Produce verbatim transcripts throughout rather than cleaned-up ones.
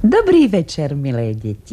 Dobrý večer, milé deti.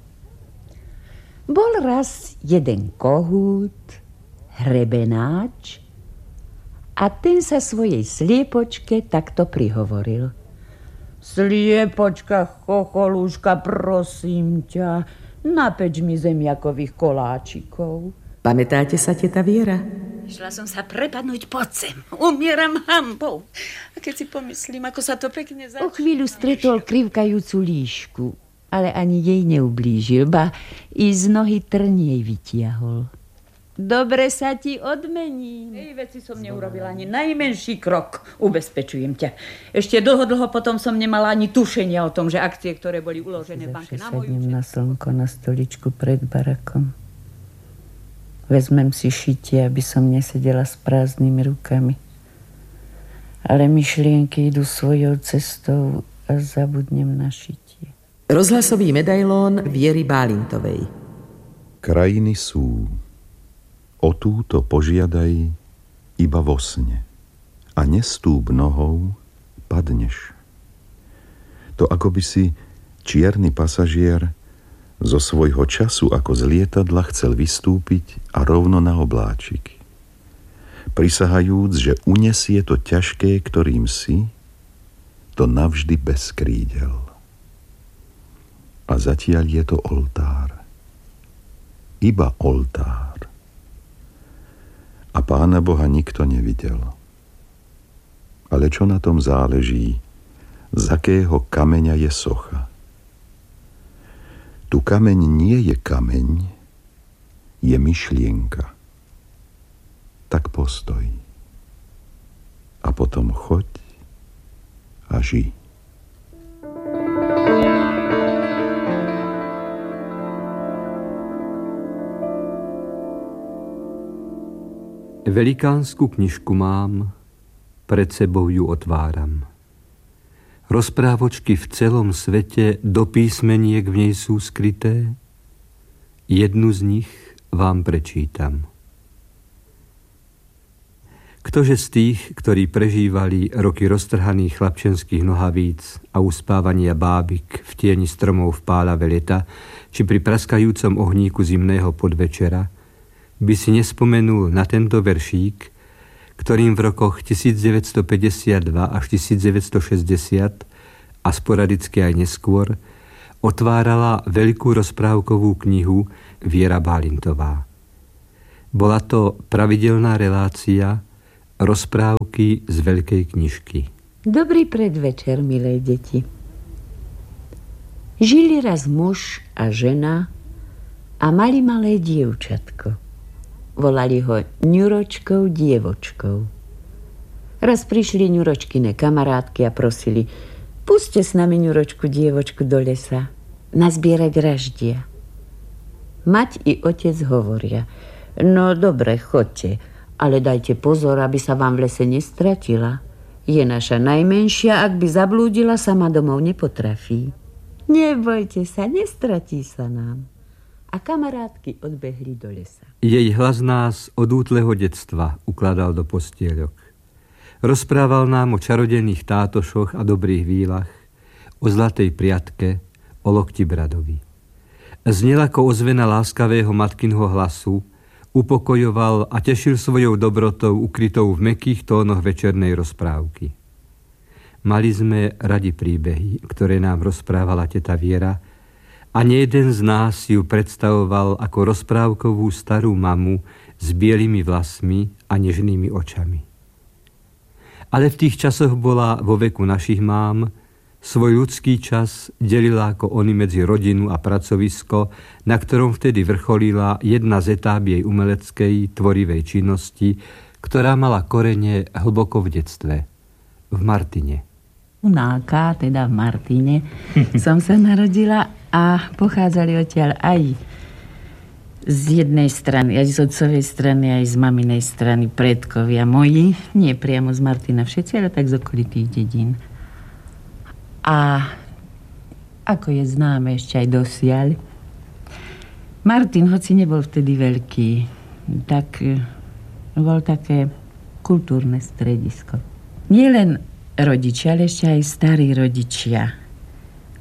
Bol raz jeden kohút, hrebenáč, a ten sa svojej sliepočke takto prihovoril. Sliepočka, chocholúška, prosím ťa, napeč mi zemiakových koláčikov. Pamätáte sa, teta Viera? Išla som sa prepadnúť pod zem. Umieram hanbou. A keď si pomyslím, ako sa to pekne začína... O chvíľu stretol krivkajúcu líšku, ale ani jej neublížil, ba i z nohy trň jej vytiahol. Dobre sa ti odmením. Ej, veci som neurobila ani najmenší krok, ubezpečujem ťa. Ešte dlho, dlho potom som nemala ani tušenia o tom, že akcie, ktoré boli uložené v banke na moju... Sednem na slnko na stoličku pred barakom. Vezmem si šitie, aby som nesedela s prázdnymi rukami. Ale myšlienky idú svojou cestou a zabudnem na šitie. Rozhlasový medailón Viery Bálintovej. Krajiny sú, o túto požiadaj iba vo sne. A nestúp nohou, padneš. To ako by si čierny pasažier zo svojho času ako z lietadla chcel vystúpiť a rovno na obláčik. Prisahajúc, že unesie to ťažké, ktorým si, to navždy bez krídel. A zatiaľ je to oltár. Iba oltár. A Pána Boha nikto nevidel. Ale čo na tom záleží, z akého kameňa je socha? Tu kameň nie je kameň, je myšlienka. Tak postoj. A potom choď a žij. Velikánsku knižku mám, pred sebou ju otváram. Rozprávočky v celom svete do písmeniek v nej sú skryté. Jednu z nich vám prečítam. Ktože z tých, ktorí prežívali roky roztrhaných chlapčenských nohavíc a uspávania bábik v tieni stromov v pálave leta, či pri praskajúcom ohníku zimného podvečera, by si nespomenul na tento veršík, ktorým v rokoch devätnásťstopäťdesiatdva až devätnásťstošesťdesiat a sporadicky aj neskôr otvárala veľkú rozprávkovú knihu Viera Bálintová. Bola to pravidelná relácia Rozprávky z veľkej knižky. Dobrý predvečer, milé deti. Žili raz muž a žena a mali malé dievčatko. Volali ho Ňuročkou dievočkou. Raz prišli Ňuročkine kamarátky a prosili: puste s nami Ňuročku dievočku do lesa nazbierať raždia. Mať i otec hovoria: no dobre, chodte, ale dajte pozor, aby sa vám v lese nestratila. Je naša najmenšia, ak by zablúdila, sama domov nepotrafí. Nebojte sa, nestratí sa nám. A kamarátky odbehli do lesa. Jej hlas nás od útleho detstva ukladal do postieľok. Rozprával nám o čarodenných tátošoch a dobrých výlach, o zlatej priatke, o lokti bradovi. Znel ako ozvena láskavého matkinho hlasu, upokojoval a tešil svojou dobrotou ukrytou v mäkkých tónoch večernej rozprávky. Mali sme radi príbehy, ktoré nám rozprávala teta Viera, a nejeden z nás ju predstavoval ako rozprávkovú starú mamu s bielými vlasmi a nežnými očami. Ale v tých časoch bola vo veku našich mám, svoj ľudský čas delila ako oni medzi rodinu a pracovisko, na ktorom vtedy vrcholila jedna z etáp jej umeleckej tvorivej činnosti, ktorá mala korene hlboko v detstve, v Martine. U Náka, teda v Martine, som sa narodila a pochádzali odtiaľ aj z jednej strany, aj z otcovej strany, aj z maminej strany predkovia moji. Nie priamo z Martina všetci, ale tak z okolitých dedín. A ako je známe ešte aj dosiaľ, Martin, hoci nebol vtedy veľký, tak bol také kultúrne stredisko. Nie len rodičia, ale ešte aj starí rodičia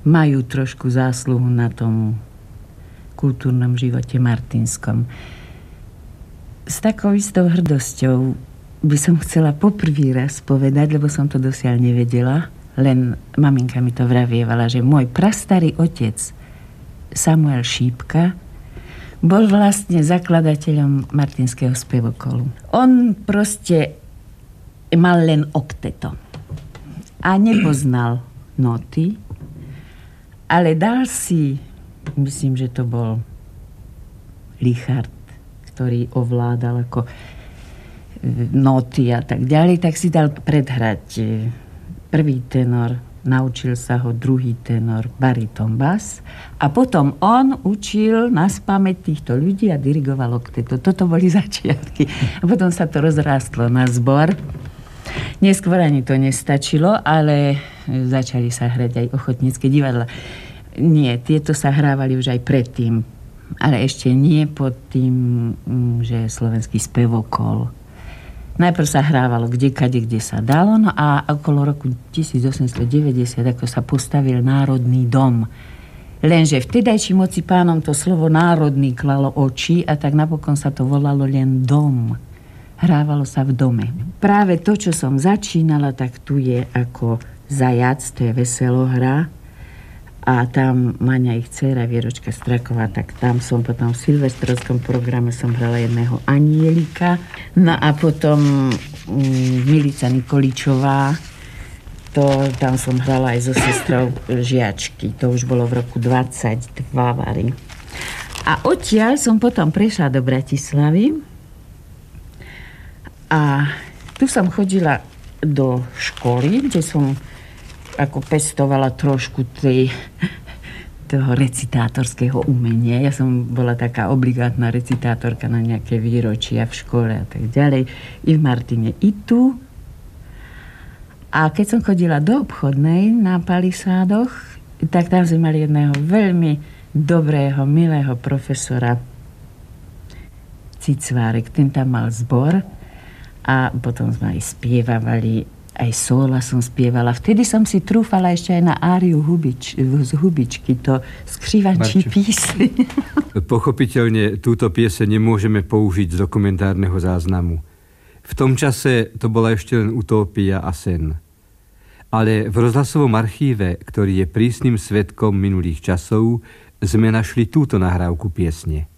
majú trošku zásluhu na tom kultúrnom živote martinskom. S takou istou hrdosťou by som chcela poprvý raz povedať, lebo som to dosiaľ nevedela, len maminka mi to vravievala, že môj prastarý otec Samuel Šípka bol vlastne zakladateľom martinského spevokolu. On proste mal len okteto a nepoznal noty, ale dal si, myslím, že to bol Richard, ktorý ovládal ako noty a tak ďalej, tak si dal predhrať prvý tenor, naučil sa ho druhý tenor, bariton, bas a potom on učil naspamäť týchto ľudí a dirigoval okteto. Toto boli začiatky. A potom sa to rozrástlo na zbor. Neskôr ani to nestačilo, ale začali sa hrať aj ochotnícke divadla. Nie, tieto sa hrávali už aj predtým, ale ešte nie pod tým, že slovenský spevokol. Najprv sa hrávalo kdekade, kde sa dalo, no a okolo roku tisícosemstodeväťdesiat ako sa postavil Národný dom. Lenže vtedajším mocipánom to slovo národný klalo oči a tak napokon sa to volalo len dom. Hrávalo sa v dome. Práve to, čo som začínala, tak tu je ako Zajac, to je veselohra. A tam Maňa ich dcéra Vieročka Straková, tak tam som potom v silvestrovskom programe som hrala jedného anielika. No a potom um, Milica Nikoličová, to tam som hrala aj so sestrou Žiačky. To už bolo v roku dvadsaťdva vary. A odtiaľ som potom prešla do Bratislavy a tu som chodila do školy, kde som ako pestovala trošku tej, toho recitátorského umenia. Ja som bola taká obligátna recitátorka na nejaké výročia v škole a tak ďalej. I v Martine, i tu. A keď som chodila do obchodnej na Palisádoch, tak tam sme mali jedného veľmi dobrého, milého profesora Cicvárek. Ten tam mal zbor a potom sme aj spievavali. Aj sóla som spievala. Vtedy som si trúfala ešte aj na áriu Hubič, z Hubičky, to Skřívančí píseň. Pochopiteľne túto pieseň nemôžeme použiť z dokumentárneho záznamu. V tom čase to bola ešte len utópia a sen. Ale v rozhlasovom archíve, ktorý je prísnym svedkom minulých časov, sme našli túto nahrávku piesne.